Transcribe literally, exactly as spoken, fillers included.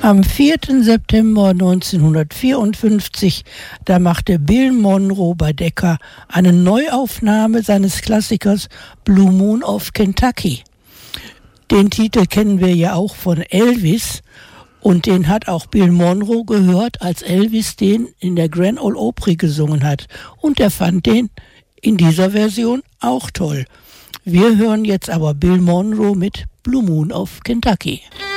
Am vierten September neunzehnhundertvierundfünfzig, da machte Bill Monroe bei Decca eine Neuaufnahme seines Klassikers Blue Moon of Kentucky. Den Titel kennen wir ja auch von Elvis und den hat auch Bill Monroe gehört, als Elvis den in der Grand Ole Opry gesungen hat. Und er fand den in dieser Version auch toll. Wir hören jetzt aber Bill Monroe mit Blue Moon of Kentucky.